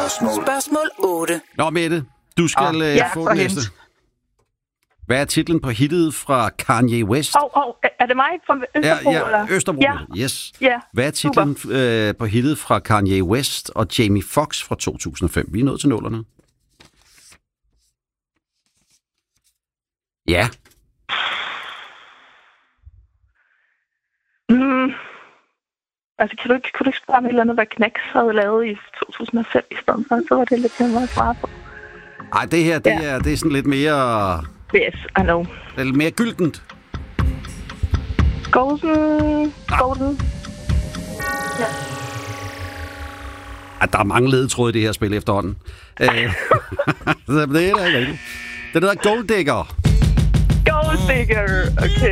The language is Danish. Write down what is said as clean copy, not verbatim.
Spørgsmål 8. Nå, Mette, du skal få den næste. Hvad er titlen på hittet fra Kanye West? Er det mig fra Østerbro? Ja, Østerbro. Ja. Yes. Ja, hvad er titlen på hittet fra Kanye West og Jamie Foxx fra 2005? Vi er nået til nullerne. Ja. Altså, kunne du ikke spørge mig et eller andet, hvad Knacks havde lavet i 2005 i stedet for? Så var det lidt nemmere at svare på. Ej, det her, det er sådan lidt mere... Yes, I know. Det er lidt mere gyldent. Golden. Ja. Der er mange ledetråde i det her spil efterhånden. Det er da ikke rigtigt. Den hedder Gold Digger. Gold Digger, okay.